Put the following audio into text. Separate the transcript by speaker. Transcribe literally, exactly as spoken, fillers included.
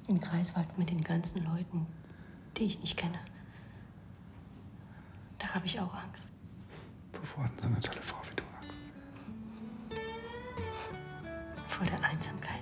Speaker 1: In Greifswald mit den ganzen Leuten, die ich nicht kenne. Da habe ich auch Angst.
Speaker 2: Wovor hat so eine tolle Frau wie du Angst?
Speaker 1: Vor der Einsamkeit.